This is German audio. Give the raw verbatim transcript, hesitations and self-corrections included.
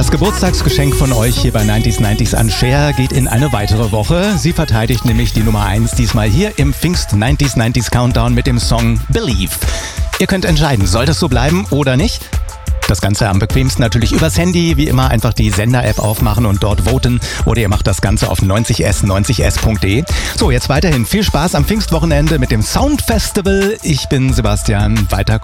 Das Geburtstagsgeschenk von euch hier bei neunzig neunzig an Cher geht in eine weitere Woche. Sie verteidigt nämlich die Nummer eins, diesmal hier im Pfingst neunzig neunzig Countdown mit dem Song Believe. Ihr könnt entscheiden, soll das so bleiben oder nicht? Das Ganze am bequemsten natürlich übers Handy. Wie immer einfach die Sender-App aufmachen und dort voten. Oder ihr macht das Ganze auf neunzig s neunzig s punkt de. So, jetzt weiterhin viel Spaß am Pfingstwochenende mit dem Sound Festival. Ich bin Sebastian. Weiter